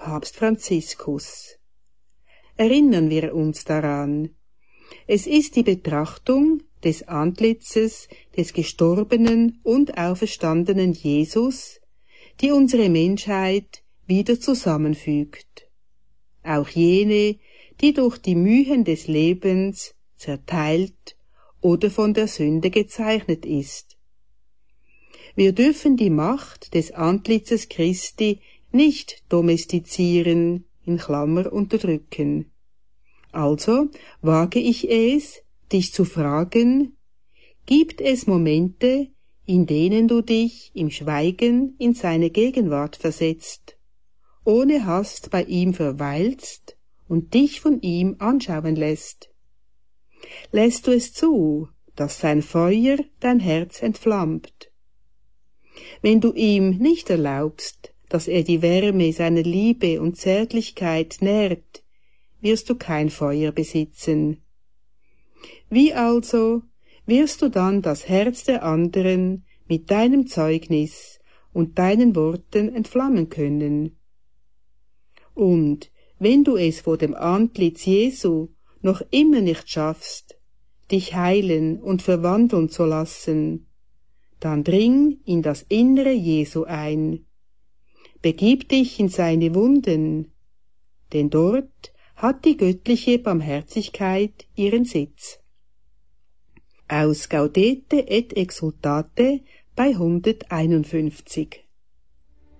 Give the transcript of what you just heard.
Papst Franziskus. Erinnern wir uns daran. Es ist die Betrachtung des Antlitzes des gestorbenen und auferstandenen Jesus, die unsere Menschheit wieder zusammenfügt. Auch jene, die durch die Mühen des Lebens zerteilt oder von der Sünde gezeichnet ist. Wir dürfen die Macht des Antlitzes Christi nicht domestizieren, in Klammer unterdrücken. Also wage ich es, dich zu fragen, gibt es Momente, in denen du dich im Schweigen in seine Gegenwart versetzt, ohne Hast bei ihm verweilst und dich von ihm anschauen lässt? Lässt du es zu, dass sein Feuer dein Herz entflammt? Wenn du ihm nicht erlaubst, dass er die Wärme seiner Liebe und Zärtlichkeit nährt, wirst du kein Feuer besitzen. Wie also wirst du dann das Herz der anderen mit deinem Zeugnis und deinen Worten entflammen können? Und wenn du es vor dem Antlitz Jesu noch immer nicht schaffst, dich heilen und verwandeln zu lassen, dann dring in das Innere Jesu ein. Begib dich in seine Wunden, denn dort hat die göttliche Barmherzigkeit ihren Sitz. Aus Gaudete et Exsultate bei 151